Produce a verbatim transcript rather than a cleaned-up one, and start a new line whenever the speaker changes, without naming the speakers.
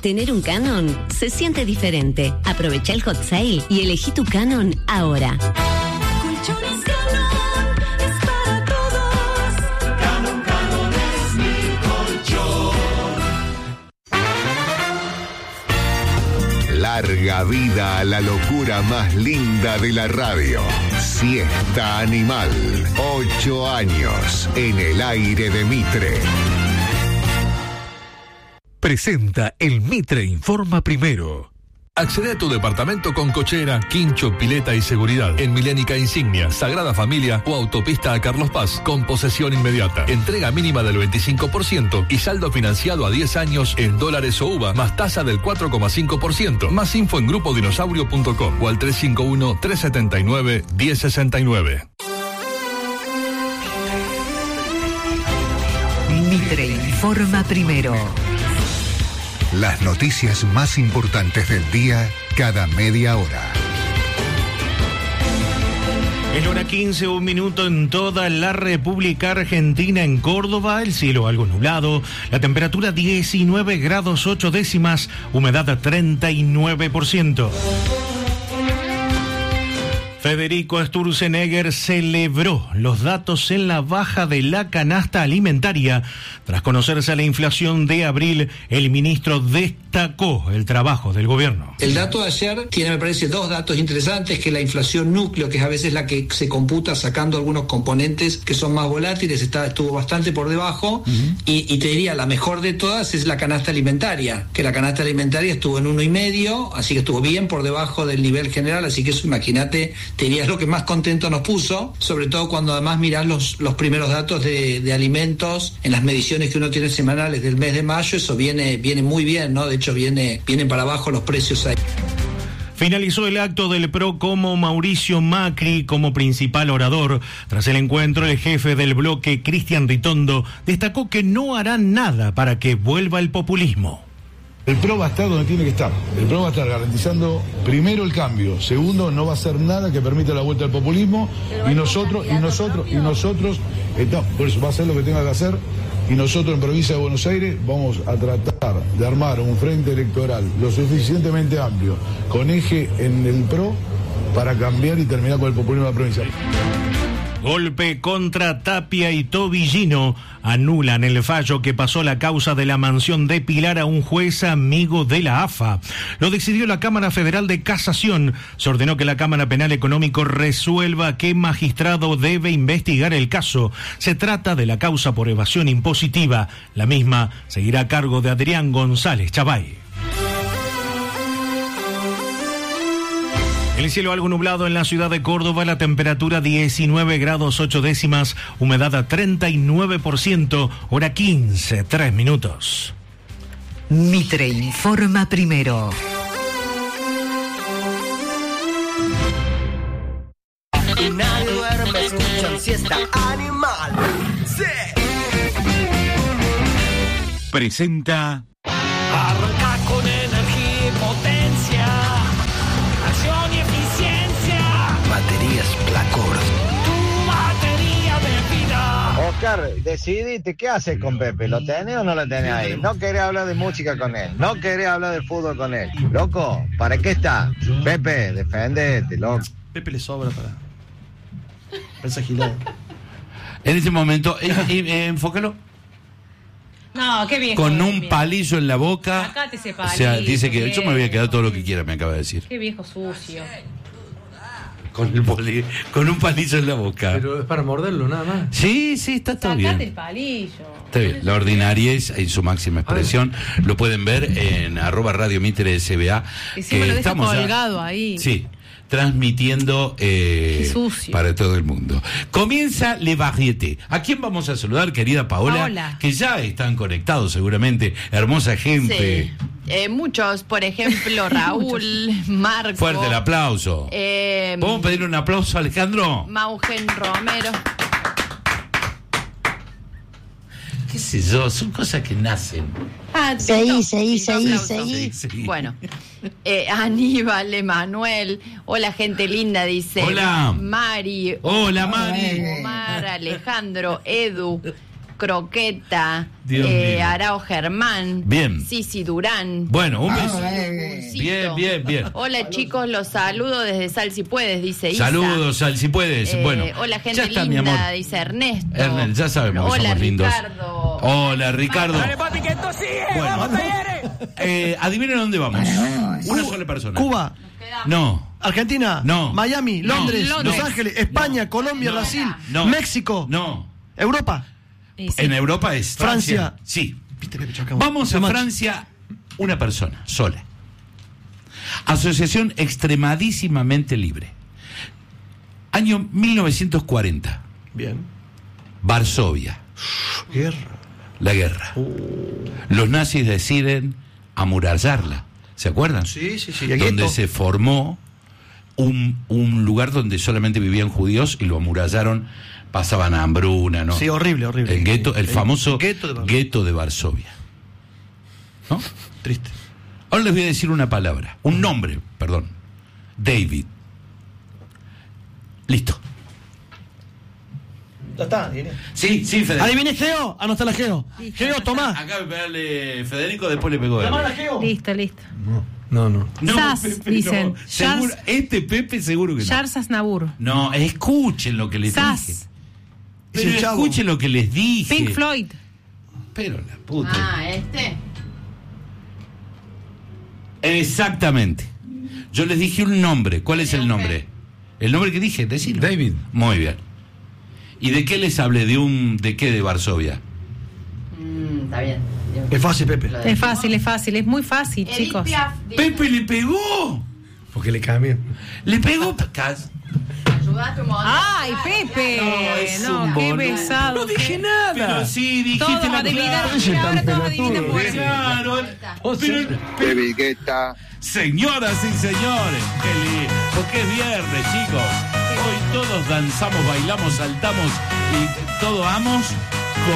Tener un Canon se siente diferente. Aprovecha el hot sale y elegí tu Canon ahora.
Colchones Canon es para todos. Canon, Canon es mi colchón.
Larga vida a la locura más linda de la radio. Siesta Animal. Ocho años en el aire de Mitre.
Presenta el Mitre Informa Primero.
Accede a tu departamento con cochera, quincho, pileta y seguridad. En Milénica Insignia, Sagrada Familia o Autopista a Carlos Paz, con posesión inmediata. Entrega mínima del veinticinco por ciento y saldo financiado a diez años en dólares o U V A, más tasa del cuatro coma cinco por ciento. Más info en grupo dinosaurio punto com o al tres cinco uno, tres siete nueve, uno cero seis nueve.
Mitre Informa Primero.
Las noticias más importantes del día, cada media hora.
Es hora quince, un minuto en toda la República Argentina. En Córdoba, el cielo algo nublado, la temperatura diecinueve grados ocho décimas, humedad treinta y nueve por ciento. Federico Sturzenegger celebró los datos en la baja de la canasta alimentaria. Tras conocerse la inflación de abril, el ministro destacó el trabajo del gobierno.
El dato de ayer tiene, me parece, dos datos interesantes, que la inflación núcleo, que es a veces la que se computa sacando algunos componentes que son más volátiles, está, estuvo bastante por debajo, uh-huh. y, y te diría, la mejor de todas es la canasta alimentaria, que la canasta alimentaria estuvo en uno y medio, así que estuvo bien por debajo del nivel general, así que eso, imagínate, te diría, es lo que más contento nos puso, sobre todo cuando además mirás los, los primeros datos de, de alimentos en las mediciones que uno tiene semanales del mes de mayo, eso viene, viene muy bien, ¿no? De hecho, viene, vienen para abajo los precios ahí.
Finalizó el acto del P R O como Mauricio Macri como principal orador. Tras el encuentro, el jefe del bloque, Cristian Ritondo, destacó que no harán nada para que vuelva el populismo.
El P R O va a estar donde tiene que estar. El P R O va a estar garantizando, primero, el cambio. Segundo, no va a hacer nada que permita la vuelta al populismo. Y nosotros, y nosotros, y nosotros, estamos, por eso va a hacer lo que tenga que hacer. Y nosotros en Provincia de Buenos Aires vamos a tratar de armar un frente electoral lo suficientemente amplio, con eje en el P R O, para cambiar y terminar con el populismo de la provincia.
Golpe contra Tapia y Tobillino. Anulan el fallo que pasó la causa de la mansión de Pilar a un juez amigo de la A F A. Lo decidió la Cámara Federal de Casación. Se ordenó que la Cámara Penal Económico resuelva qué magistrado debe investigar el caso. Se trata de la causa por evasión impositiva. La misma seguirá a cargo de Adrián González Chavay. El cielo algo nublado en la ciudad de Córdoba, la temperatura diecinueve grados ocho décimas, humedad a treinta y nueve por ciento, hora quince, tres minutos.
Mitre Informa Primero.
Y nadie duerme, escuchan Siesta Animal. Sí.
Presenta.
Arranca con energía y potencia. Acción y eficiencia. Baterías Placor. Tu batería de vida.
Oscar, decidite, ¿qué haces con Pepe? ¿Lo tenés o no lo tenés ahí? No querés hablar de música con él. No querés hablar de fútbol con él. Loco, ¿para qué está? Pepe, defendete, loco.
Pepe le sobra para... esa gilada.
En este momento, eh, eh, enfócalo.
No, qué viejo.
Con un
bien. palillo
en la boca.
Sacate ese palillo.
O sea, dice que
bien.
yo me voy a quedar todo lo que quiera, me acaba de decir.
Qué viejo sucio.
Con, el poli, con un palillo en la boca.
Pero es para morderlo, nada más.
Sí, sí, está todo
Sacate
bien.
el palillo.
Está bien. La ordinariez en su máxima expresión. Lo pueden ver en arroba radio Mitre S B A.
Encima lo deja colgado ya, ahí.
Sí. Transmitiendo eh, para todo el mundo. Comienza Le Varieté. ¿A quién vamos a saludar, querida Paola?
Paola.
Que ya están conectados seguramente. Hermosa gente.
Sí. Eh, muchos, por ejemplo, Raúl, Marco.
Fuerte el aplauso.
Eh,
¿Podemos pedir un aplauso a Alejandro?
Maugen Romero.
¿Qué sé yo? Son cosas que nacen.
Ah,
seguí, seguí, seguí, seguí.
Bueno, eh, Aníbal, Emanuel, hola gente linda, dice.
Hola.
Mari.
Hola, Mari.
Omar, Alejandro, Edu, Croqueta,
Dios
eh,
mío.
Arao Germán,
Bien.
Sisi Durán.
Bueno, un beso.
Cursito.
Bien, bien, bien.
Hola chicos, los saludo desde Sal si puedes, dice Isa.
Saludos, Sal, si puedes.
Eh,
bueno.
hola gente
ya está, mi
linda,
amor.
dice Ernesto.
Ernest, ya sabemos que
Hola
somos lindos.
Ricardo.
Hola, Ricardo.
Dale, papi, que esto sigue.
Bueno.
Vamos, talleres.
Eh, adivinen dónde vamos. Una sola persona.
Cuba,
No.
Argentina,
No.
Miami,
No.
Londres,
Londres.
Los Ángeles, España, Colombia,
No.
Brasil,
No.
México,
No.
Europa.
Y sí.
En Europa es Francia.
Francia.
Sí.
Viste, Pepe, chocamos.
Vamos a
Too much.
Francia, una persona, sola. Asociación extremadísimamente libre. Año mil novecientos cuarenta.
Bien.
Varsovia.
Guerra.
La guerra. Los nazis deciden amurallarla. ¿Se acuerdan?
Sí, sí, sí. el
Donde
gueto.
se formó un, un lugar donde solamente vivían judíos y lo amurallaron, pasaban hambruna, ¿no?
Sí, horrible, horrible.
El gueto, el
El
famoso
gueto de Varsovia.
gueto de Varsovia. ¿No?
Triste.
Ahora les voy a decir una palabra, un nombre, perdón. David. Listo.
Ya está, adiviné.
Sí, sí, Federico.
Adivine Geo, anota la Geo. Geo, tomá.
Acá me pegarle Federico, después le pegó él.
Llamá a la Geo.
Listo, listo.
No, no.
No,
Sas,
Pepe,
dicen.
no. Seguro- este Pepe seguro que no.
Charles Aznavour.
No, escuchen lo que les
Sas.
dije.
Es
Pero
el chavo.
escuchen lo que les dije.
Pink Floyd.
Pero la puta.
Ah, este.
Exactamente. Yo les dije un nombre. ¿Cuál es el nombre? El nombre que dije, decilo.
David.
Muy bien. ¿Y de qué les hablé? ¿De un de qué de Varsovia?
Mm, está bien.
Es fácil, Pepe.
Es fácil, es fácil, es muy fácil,
Edith
chicos.
Piaf, dice,
Pepe le pegó.
Porque le cambió.
Le pegó. Cas-
ayudaste un montón.
Ay, Pepe.
No, es
No,
un
qué
boludo.
pesado.
No dije nada. Pero sí, dijiste
Todos
la
adivinan.
clave.
Mira, ahora todos adivinan por eso.
Claro. Pero-
Baby Guetta.
Señoras y señores, qué lindo. Porque es viernes, chicos. Hoy todos danzamos, bailamos, saltamos y todos amos.